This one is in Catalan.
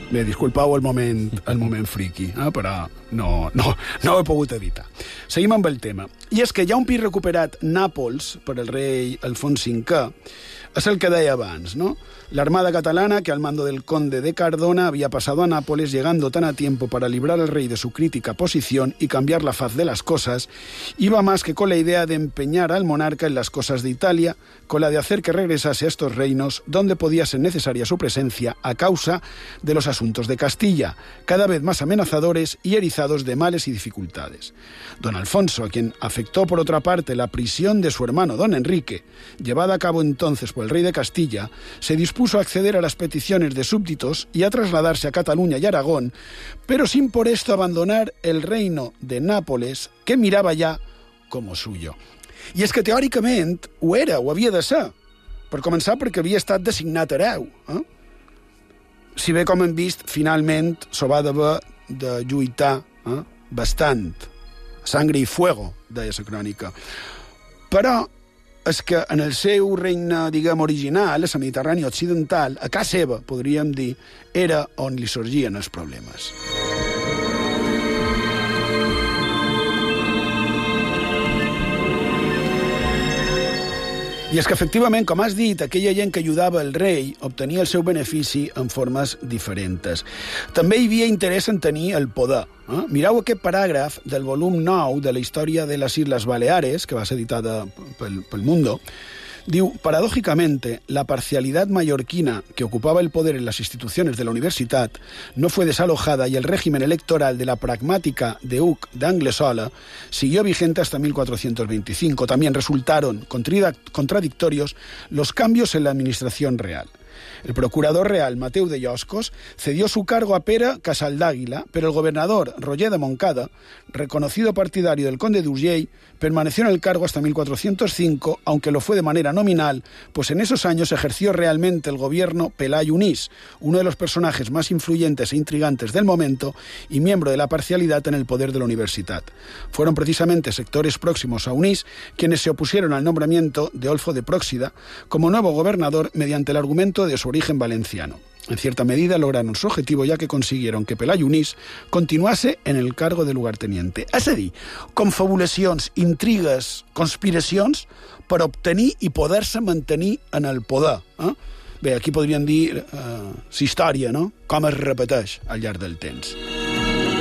Bé, disculpeu el moment friqui, però no ho he pogut evitar. Seguim amb el tema. I és que ja un pis recuperat Nàpols per el rei Alfons V és el que deia abans, ¿no? La Armada catalana, que al mando del conde de Cardona había pasado a Nápoles, llegando tan a tiempo para librar al rey de su crítica posición y cambiar la faz de las cosas, iba más que con la idea de empeñar al monarca en las cosas de Italia, con la de hacer que regresase a estos reinos donde podía ser necesaria su presencia a causa de los asuntos de Castilla, cada vez más amenazadores y erizados de males y dificultades. Don Alfonso, a quien afectó por otra parte la prisión de su hermano don Enrique, llevada a cabo entonces por el rey de Castilla, se dispuso a acceder a las peticiones de súbditos y a trasladarse a Cataluña y Aragón, pero sin por esto abandonar el reino de Nápoles, que mirava ja com suyo. I és que teòricament ho era, ho havia de ser. Per començar, perquè havia estat designat hereu. Si bé, com hem vist, finalment s'ho va haver de lluitar bastant. Sangre i fuego, deia la crònica. Però és que en el seu regne, diguem, original, a la Mediterrània occidental, a casa seva, podríem dir, era on li sorgien els problemes. I és que, efectivament, com has dit, aquella gent que ajudava el rei obtenia el seu benefici en formes diferents. També hi havia interès en tenir el poder. Mireu aquest paràgraf del volum 9 de la història de les Isles Baleares, que va ser editada pel Mundo. Diu, paradójicamente, la parcialidad mallorquina que ocupaba el poder en las instituciones de la universidad no fue desalojada y el régimen electoral de la pragmática de Hug d'Anglesola siguió vigente hasta 1425. También resultaron contradictorios los cambios en la administración real. El procurador real Mateu de Lloscos cedió su cargo a Pere Casaldáguila, pero el gobernador Roger de Moncada, reconocido partidario del conde d'Urgell, permaneció en el cargo hasta 1405, aunque lo fue de manera nominal, pues en esos años ejerció realmente el gobierno Pelayo Unís, uno de los personajes más influyentes e intrigantes del momento y miembro de la parcialidad en el poder de la universidad. Fueron precisamente sectores próximos a Unís quienes se opusieron al nombramiento de Olfo de Próxida como nuevo gobernador mediante el argumento de su origen valenciano. En cierta medida lograron su objetivo, ya que consiguieron que Pelayo Unís continuase en el cargo de lugarteniente. És a dir, confabulacions, intrigues, conspiracions per obtenir i poder-se mantenir en el poder. Bé, aquí podríem dir la història, no? Com es repeteix al llarg del temps.